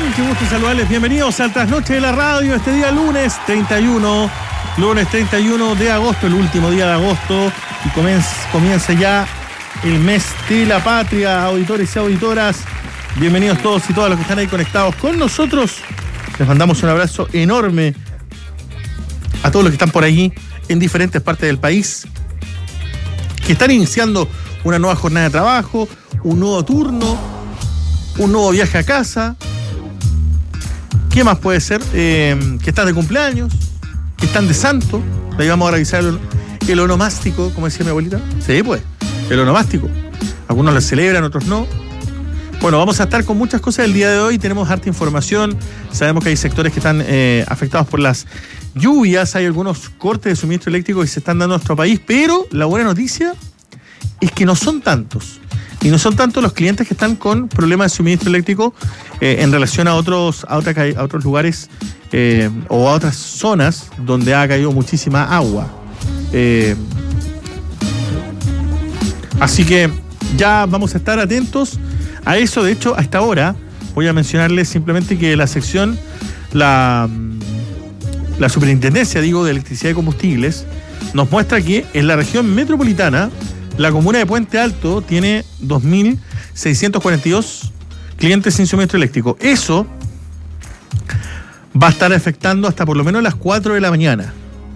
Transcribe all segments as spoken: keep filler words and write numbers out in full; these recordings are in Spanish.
Qué gusto saludarles. Bienvenidos al Trasnoche de la Radio. Este día lunes treinta y uno. Lunes treinta y uno de agosto, el último día de agosto. Y comienza, comienza ya el mes de la patria. Auditores y auditoras, bienvenidos todos y todas los que están ahí conectados con nosotros. Les mandamos un abrazo enorme a todos los que están por allí en diferentes partes del país, que están iniciando una nueva jornada de trabajo, un nuevo turno, un nuevo viaje a casa. ¿Qué más puede ser? Eh, que están de cumpleaños, que están de santo. Ahí vamos a revisar el, el onomástico, como decía mi abuelita. Sí, pues, el onomástico. Algunos lo celebran, otros no. Bueno, vamos a estar con muchas cosas el día de hoy. Tenemos harta información. Sabemos que hay sectores que están eh, afectados por las lluvias. Hay algunos cortes de suministro eléctrico que se están dando en nuestro país. Pero la buena noticia es que no son tantos. Y no son tantos los clientes que están con problemas de suministro eléctrico eh, en relación a otros, a, otra, a otros lugares eh, o a otras zonas donde ha caído muchísima agua. Eh, así que ya vamos a estar atentos a eso. De hecho, a esta hora voy a mencionarles simplemente que la sección, la, la superintendencia, digo, de electricidad y combustibles, nos muestra que en la región metropolitana, la comuna de Puente Alto tiene dos mil seiscientos cuarenta y dos clientes sin suministro eléctrico. Eso va a estar afectando hasta por lo menos las cuatro de la mañana.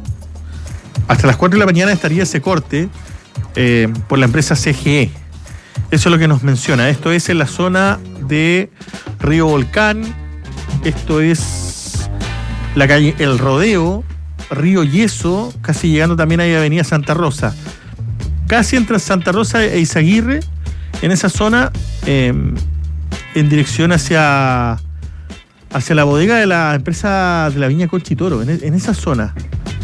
Hasta las cuatro de la mañana estaría ese corte eh, por la empresa C G E. Eso es lo que nos menciona. Esto es en la zona de Río Volcán. Esto es la calle El Rodeo, Río Yeso, casi llegando también ahí a Avenida Santa Rosa. Casi entre Santa Rosa e Izaguirre, en esa zona, eh, en dirección hacia, hacia la bodega de la empresa de la Viña Conchitoro, en, en esa zona.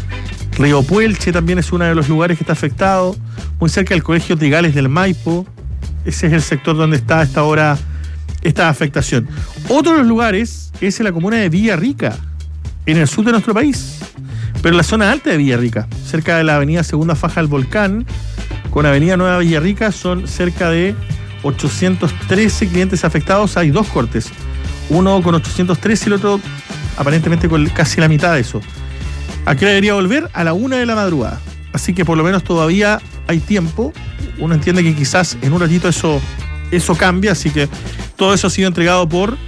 Río Puelche también es uno de los lugares que está afectado, muy cerca del Colegio Trigales del Maipo. Ese es el sector donde está a esta hora esta afectación. Otro de los lugares es en la comuna de Villarrica, en el sur de nuestro país, pero en la zona alta de Villarrica, cerca de la avenida Segunda Faja del Volcán, con Avenida Nueva Villarrica, son cerca de ochocientos trece clientes afectados. Hay dos cortes, uno con ochocientos trece y el otro aparentemente con casi la mitad de eso. Aquí debería volver a la una de la madrugada, así que por lo menos todavía hay tiempo. Uno entiende que quizás en un ratito eso, eso cambia, así que todo eso ha sido entregado por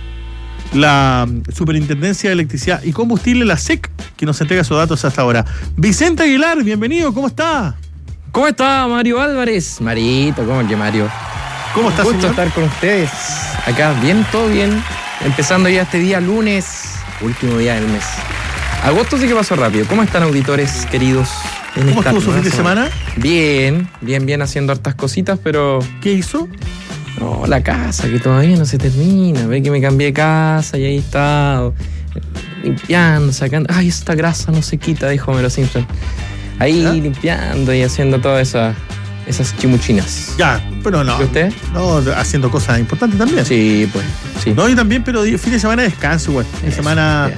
la Superintendencia de Electricidad y Combustible, la S E C, que nos entrega esos datos hasta ahora. Vicente Aguilar, bienvenido, ¿cómo está? ¿Cómo está Mario Álvarez? Marito, ¿cómo que Mario? ¿Cómo estás, señor? Un gusto señor? estar con ustedes. Acá, bien, todo bien. Empezando ya este día lunes, último día del mes. Agosto sí que pasó rápido. ¿Cómo están, auditores queridos? ¿Cómo estuvo su fin de semana? Bien, bien, bien, haciendo hartas cositas, pero... ¿Qué hizo? No, la casa, que todavía no se termina. Ve que me cambié de casa y ahí he estado limpiando, sacando... Ay, esta grasa no se quita, dijo Homero Simpson. Ahí ¿ya? Limpiando y haciendo todas esas, esas chimuchinas. Ya, pero no. ¿Y usted? No, haciendo cosas importantes también. Sí, pues, sí. No, yo también, pero fin de semana de descanso, güey. Fin de semana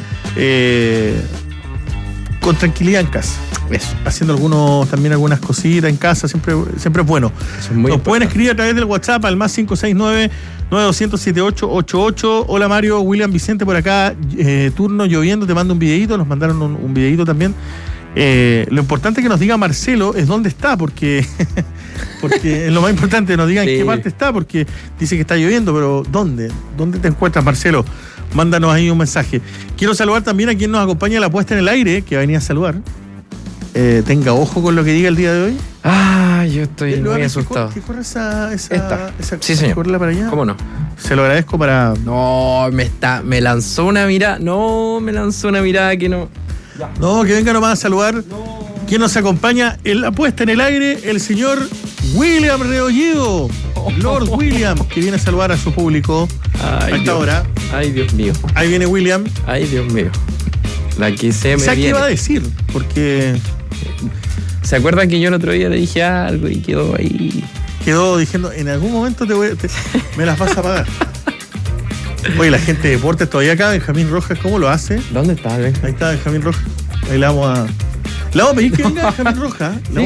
eh, con tranquilidad en casa. Eso. Haciendo algunos, también algunas cositas en casa, siempre, siempre es bueno. Eso es muy Nos importante. pueden escribir a través del WhatsApp al más cinco seis nueve, nueve dos cero siete ocho ocho ocho. Hola Mario, William Vicente por acá, eh, turno lloviendo, te mando un videíto, nos mandaron un, un videíto también. Eh, lo importante que nos diga Marcelo es dónde está, porque, porque es lo más importante, nos digan sí. En qué parte está, porque dice que está lloviendo, pero ¿dónde? ¿Dónde te encuentras, Marcelo? Mándanos ahí un mensaje. Quiero saludar también a quien nos acompaña en la puesta en el aire, que va a venir a saludar. Eh, tenga ojo con lo que diga el día de hoy. Ah, yo estoy eh, muy asustado. ¿Qué corre esa, esa, Esta. esa sí, señor. Correla para allá? ¿Cómo no? Se lo agradezco para... No, me está, me lanzó una mirada. No, me lanzó una mirada que no... Ya. No, que venga nomás a saludar. No. ¿Quién nos acompaña en la puesta en el aire? El señor William Reollido. Oh, Lord oh, William, oh. que viene a saludar a su público Ay, a esta Dios. hora. Ay, Dios mío. Ahí viene William. Ay, Dios mío. La que se me ¿Sabes viene. qué iba a decir? Porque... ¿Se acuerdan que yo el otro día le dije algo y quedó ahí? Quedó diciendo, en algún momento te voy, te, me las vas a pagar. Oye, la gente de deportes todavía acá, Benjamín Rojas, ¿cómo lo hace? ¿Dónde está, Benjamín? Ahí está Benjamín Rojas. Ahí le vamos a... Le vamos a pedir que venga Benjamín Rojas.